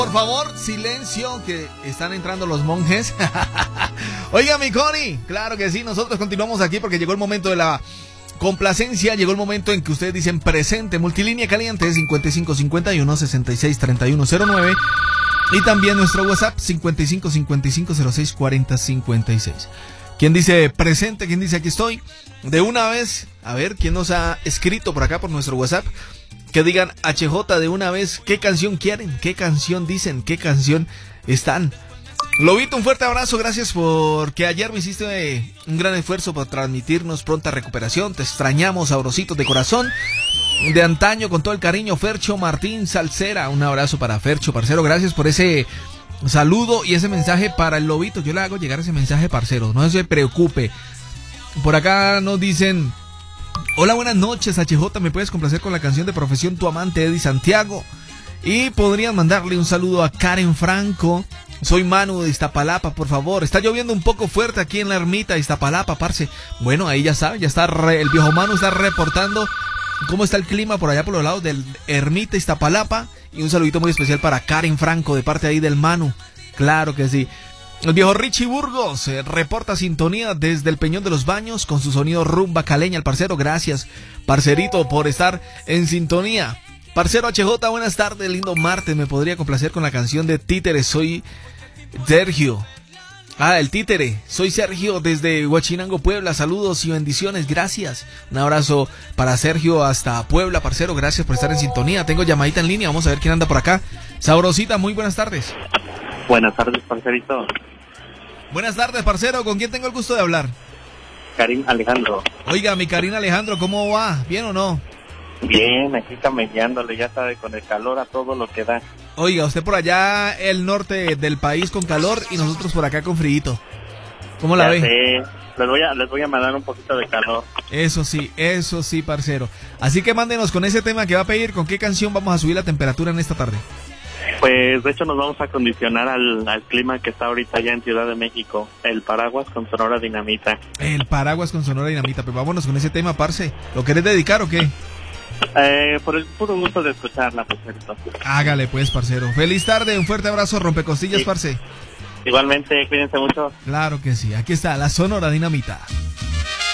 Por favor, silencio, que están entrando los monjes. Oiga, mi Connie, claro que sí, nosotros continuamos aquí porque llegó el momento de la complacencia, llegó el momento en que ustedes dicen presente. Multilínea caliente 5551-663109 y también nuestro WhatsApp 5555064056. ¿Quién dice presente? ¿Quién dice aquí estoy? De una vez, a ver, ¿quién nos ha escrito por acá por nuestro WhatsApp? Que digan HJ de una vez, ¿qué canción quieren? ¿Qué canción dicen? ¿Qué canción están? Lobito, un fuerte abrazo, gracias porque ayer me hiciste un gran esfuerzo para transmitirnos pronta recuperación. Te extrañamos, sabrositos de corazón, de antaño, con todo el cariño. Fercho Martín Salcera, un abrazo para Fercho, parcero, gracias por ese saludo y ese mensaje para el Lobito. Yo le hago llegar ese mensaje, parcero, no se preocupe. Por acá nos dicen: hola, buenas noches, HJ, ¿me puedes complacer con la canción de Profesión Tu Amante, Eddie Santiago? Y podrían mandarle un saludo a Karen Franco. Soy Manu de Iztapalapa, por favor. Está lloviendo un poco fuerte aquí en la ermita de Iztapalapa, parce. Bueno, ahí ya saben, ya está el viejo Manu está reportando cómo está el clima por allá por los lados del ermita Iztapalapa. Y un saludito muy especial para Karen Franco de parte ahí del Manu. Claro que sí. El viejo Richie Burgos reporta sintonía desde el Peñón de los Baños con su sonido rumba caleña. El parcero, gracias, parcerito, por estar en sintonía. Parcero HJ, buenas tardes, lindo martes. ¿Me podría complacer con la canción de Títere? Soy Sergio. El Títere. Soy Sergio desde Huachinango, Puebla. Saludos y bendiciones, gracias. Un abrazo para Sergio hasta Puebla, parcero. Gracias por estar en sintonía. Tengo llamadita en línea, vamos a ver quién anda por acá. Sabrosita, muy buenas tardes. Buenas tardes, parcerito. Buenas tardes, parcero. ¿Con quién tengo el gusto de hablar? Karim Alejandro. Oiga, mi Karim Alejandro, ¿cómo va? ¿Bien o no? Bien, aquí camellándole, ya sabe, con el calor a todo lo que da. Oiga, usted por allá el norte del país con calor y nosotros por acá con frío. ¿Cómo la ve? Sé. Les voy a mandar un poquito de calor. Eso sí, parcero. Así que mándenos con ese tema que va a pedir, con qué canción vamos a subir la temperatura en esta tarde. Pues de hecho nos vamos a acondicionar al clima que está ahorita allá en Ciudad de México. El paraguas con Sonora Dinamita. El paraguas con Sonora Dinamita, pues vámonos con ese tema, parce. ¿Lo querés dedicar o qué? Por el puro gusto de escucharla, parcerito. Hágale pues, parcero. Feliz tarde, un fuerte abrazo, rompecostillas, parce. Igualmente, cuídense mucho. Claro que sí, aquí está la Sonora Dinamita.